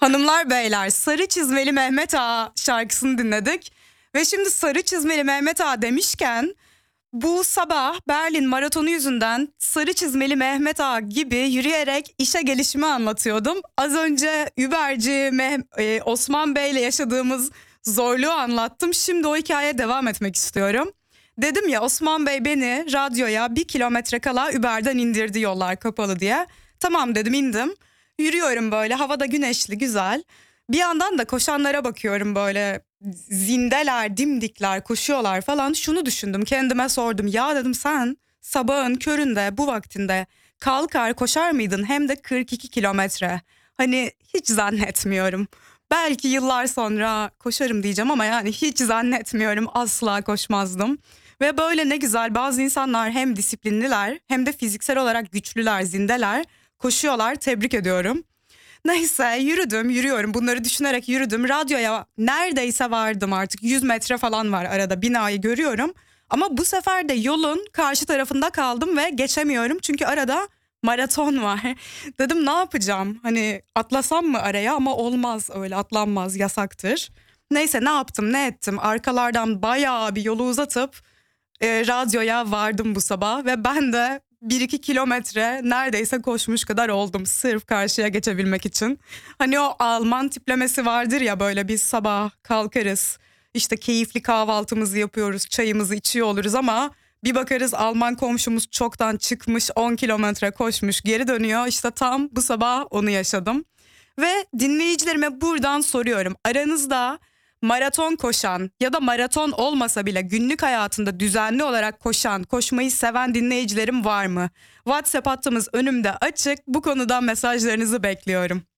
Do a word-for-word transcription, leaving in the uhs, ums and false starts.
Hanımlar beyler, Sarı Çizmeli Mehmet Ağa şarkısını dinledik. Ve şimdi Sarı Çizmeli Mehmet Ağa demişken bu sabah Berlin maratonu yüzünden Sarı Çizmeli Mehmet Ağa gibi yürüyerek işe gelişimi anlatıyordum. Az önce Uberci Meh- e, Osman Bey'le yaşadığımız zorluğu anlattım. Şimdi o hikayeye devam etmek istiyorum. Dedim ya, Osman Bey beni radyoya bir kilometre kala Uber'den indirdi, yollar kapalı diye. Tamam dedim, indim. Yürüyorum böyle, havada güneşli, güzel. Bir yandan da koşanlara bakıyorum, böyle zindeler, dimdikler koşuyorlar falan. Şunu düşündüm, kendime sordum. Ya dedim, sen sabahın köründe bu vaktinde kalkar koşar mıydın? Hem de kırk iki kilometre. Hani hiç zannetmiyorum. Belki yıllar sonra koşarım diyeceğim ama yani hiç zannetmiyorum, asla koşmazdım. Ve böyle ne güzel, bazı insanlar hem disiplinliler hem de fiziksel olarak güçlüler, zindeler, koşuyorlar, tebrik ediyorum. Neyse, yürüdüm yürüyorum, bunları düşünerek yürüdüm. Radyoya neredeyse vardım, artık yüz metre falan var arada, binayı görüyorum. Ama bu sefer de yolun karşı tarafında kaldım ve geçemiyorum çünkü arada maraton var. Dedim ne yapacağım, hani atlasam mı araya, ama olmaz, öyle atlanmaz, yasaktır. Neyse, ne yaptım ne ettim, arkalardan bayağı bir yolu uzatıp e, radyoya vardım bu sabah. Ve ben de bir iki kilometre neredeyse koşmuş kadar oldum sırf karşıya geçebilmek için. Hani o Alman tiplemesi vardır ya, böyle biz sabah kalkarız, işte keyifli kahvaltımızı yapıyoruz, çayımızı içiyor oluruz ama bir bakarız Alman komşumuz çoktan çıkmış, on kilometre koşmuş, geri dönüyor. İşte tam bu sabah onu yaşadım. Ve dinleyicilerime buradan soruyorum, aranızda maraton koşan ya da maraton olmasa bile günlük hayatında düzenli olarak koşan, koşmayı seven dinleyicilerim var mı? WhatsApp hattımız önümde açık. Bu konuda mesajlarınızı bekliyorum.